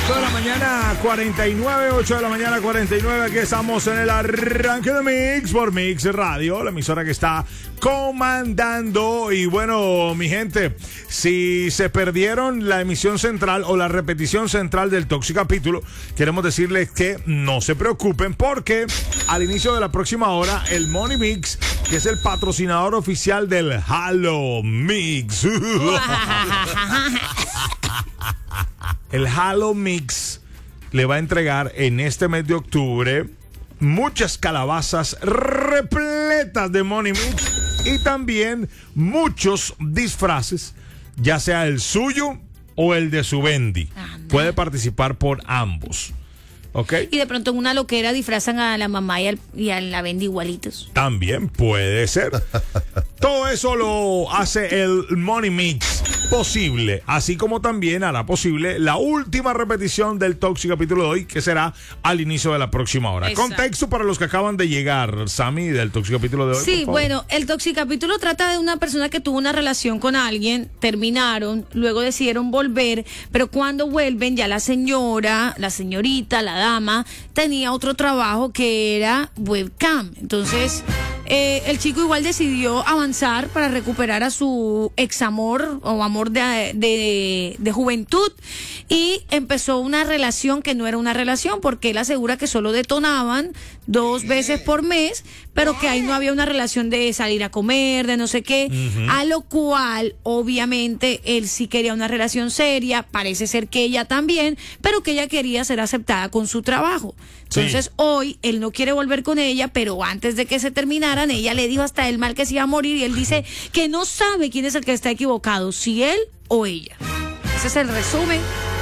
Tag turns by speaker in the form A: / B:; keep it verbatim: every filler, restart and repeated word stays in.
A: ocho de la mañana, cuarenta y nueve, ocho de la mañana, cuarenta y nueve. Aquí estamos en el arranque de Mix por Mix Radio, la emisora que está comandando. Y bueno, mi gente, si se perdieron la emisión central o la repetición central del Toxicapítulo, queremos decirles que no se preocupen, porque al inicio de la próxima hora, el Money Mix, que es el patrocinador oficial del Halo Mix, el Halo Mix le va a entregar en este mes de octubre muchas calabazas repletas de Money Mix y también muchos disfraces, ya sea el suyo o el de su Bendy. Puede participar por ambos. ¿Ok?
B: Y de pronto en una loquera disfrazan a la mamá y, al, y a la Bendy igualitos.
A: También puede ser. Todo eso lo hace el Money Mix posible, así como también hará posible la última repetición del Toxicapítulo de hoy, que será al inicio de la próxima hora.
B: Exacto.
A: Contexto para los que acaban de llegar, Sammy, del Toxicapítulo de hoy.
B: Sí, bueno, el Toxicapítulo trata de una persona que tuvo una relación con alguien, terminaron, luego decidieron volver, pero cuando vuelven ya la señora, la señorita, la dama, tenía otro trabajo que era webcam. Entonces, eh, el chico igual decidió avanzar para recuperar a su examor o amor de, de, de juventud, y empezó una relación que no era una relación, porque él asegura que solo detonaban dos veces por mes, pero que ahí no había una relación de salir a comer, de no sé qué, uh-huh. A lo cual obviamente él sí quería una relación seria, parece ser que ella también, pero que ella quería ser aceptada con su trabajo. Entonces sí. Hoy él no quiere volver con ella, pero antes de que se terminaran, ella le dijo hasta el mal que se iba a morir, y él dice que no sabe quién es el que está equivocado, si él o ella. Ese es el resumen